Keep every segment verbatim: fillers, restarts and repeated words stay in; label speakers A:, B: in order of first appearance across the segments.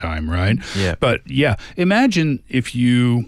A: time, right?
B: Yeah.
A: But yeah, imagine if you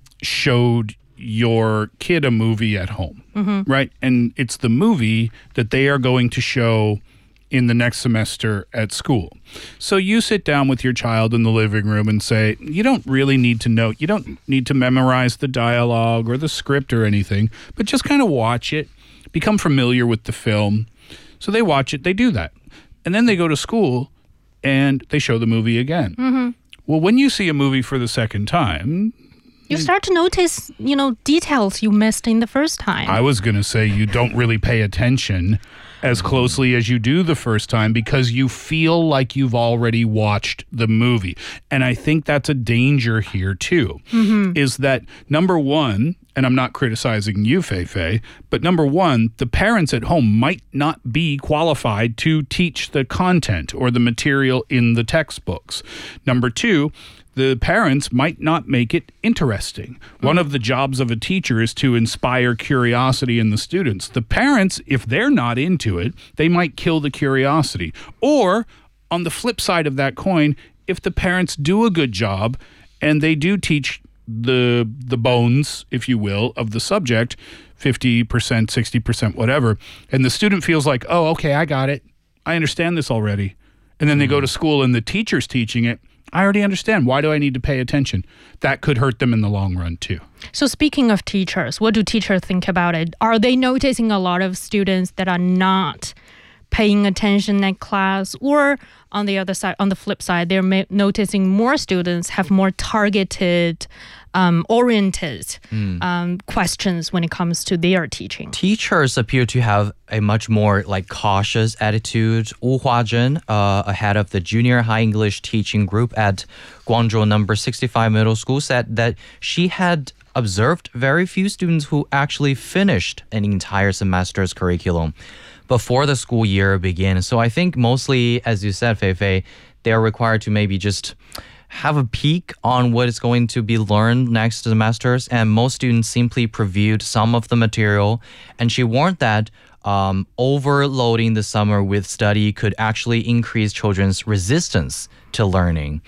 A: showed your kid a movie at home, mm-hmm. right? And it's the movie that they are going to show in the next semester at school. So you sit down with your child in the living room and say, you don't really need to know, you don't need to memorize the dialogue or the script or anything, but just kind of watch it, become familiar with the film. So they watch it, they do that. And then they go to school and they show the movie again.
C: Mm-hmm.
A: Well, when you see a movie for the second time,
C: you start to notice, you know, details you missed in the first time.
A: I was going to say you don't really pay attention as closely as you do the first time because you feel like you've already watched the movie. And I think that's a danger here too,
C: mm-hmm.
A: is that number one, and I'm not criticizing you, Fei Fei, but number one, the parents at home might not be qualified to teach the content or the material in the textbooks. Number two, the parents might not make it interesting. One of the jobs of a teacher is to inspire curiosity in the students. The parents, if they're not into it, they might kill the curiosity. Or on the flip side of that coin, if the parents do a good job and they do teach the the bones, if you will, of the subject, fifty percent, sixty percent, whatever, and the student feels like, oh, okay, I got it. I understand this already. And then they go to school and the teacher's teaching it. I already understand. Why do I need to pay attention? That could hurt them in the long run, too.
C: So speaking of teachers, what do teachers think about it? Are they noticing a lot of students that are not paying attention in class? Or on the other side, on the flip side, they're ma- noticing more students have more targeted, um, oriented
B: mm.
C: um, questions when it comes to their teaching?
B: Teachers appear to have a much more like cautious attitude. Wu Huazhen, uh, ahead of the junior high English teaching group at Guangzhou number sixty-five Middle School, said that she had observed very few students who actually finished an entire semester's curriculum before the school year begins. So I think mostly, as you said, Fei Fei, they're required to maybe just have a peek on what is going to be learned next semesters, and most students simply previewed some of the material. And she warned that um, overloading the summer with study could actually increase children's resistance to learning.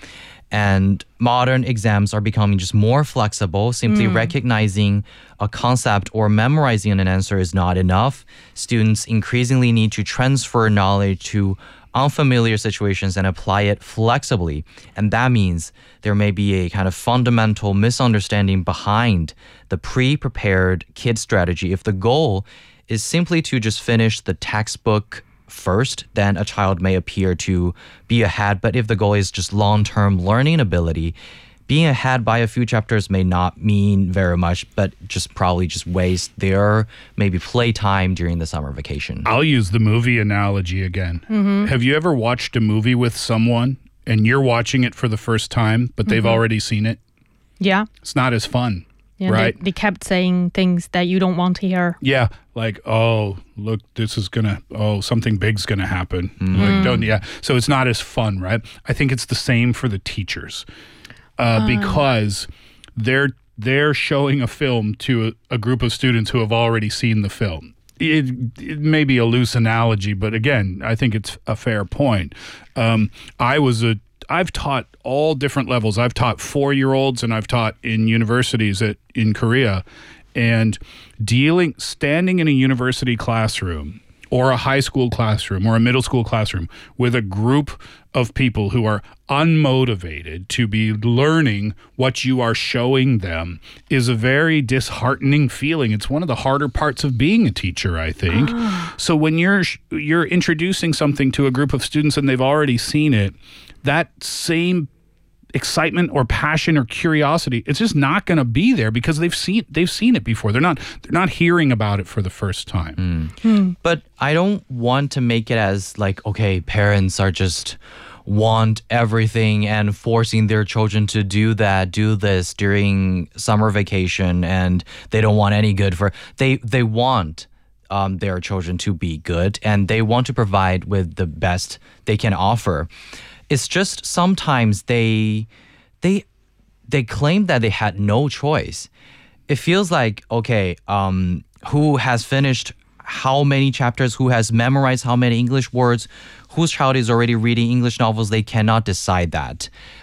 B: And modern exams are becoming just more flexible. Simply mm. recognizing a concept or memorizing an answer is not enough. Students increasingly need to transfer knowledge to unfamiliar situations and apply it flexibly. And that means there may be a kind of fundamental misunderstanding behind the pre-prepared kid strategy. If the goal is simply to just finish the textbook first, then a child may appear to be ahead. But if the goal is just long-term learning ability, being ahead by a few chapters may not mean very much, but just probably just waste their maybe playtime during the summer vacation.
A: I'll use the movie analogy again.
C: Mm-hmm.
A: Have you ever watched a movie with someone and you're watching it for the first time, but they've
C: mm-hmm.
A: already seen it?
C: Yeah.
A: It's not as fun.
C: Yeah,
A: right?
C: They, they kept saying things that you don't want to hear.
A: Yeah, like, oh, look, this is going to, oh, something big's going to happen.
B: Mm.
A: Like, don't, yeah. So it's not as fun, right? I think it's the same for the teachers uh, uh. because they're they're showing a film to a, a group of students who have already seen the film. It, it may be a loose analogy, but again, I think it's a fair point. Um, I was a I've taught all different levels. I've taught four-year-olds and I've taught in universities at, in Korea. And dealing, standing in a university classroom or a high school classroom or a middle school classroom with a group of people who are unmotivated to be learning what you are showing them is a very disheartening feeling. It's one of the harder parts of being a teacher, I think. So when you're you're introducing something to a group of students and they've already seen it, that same excitement or passion or curiosity, it's just not going to be there because they've seen they've seen it before. They're not they're not hearing about it for the first time.
B: Mm. Mm. But I don't want to make it as like, okay, parents are just want everything and forcing their children to do that, do this during summer vacation, and they don't want any good for they they want um, their children to be good, and they want to provide with the best they can offer. It's just sometimes they they they claim that they had no choice. It feels like, okay, um, who has finished how many chapters, who has memorized how many English words, whose child is already reading English novels, they cannot decide that.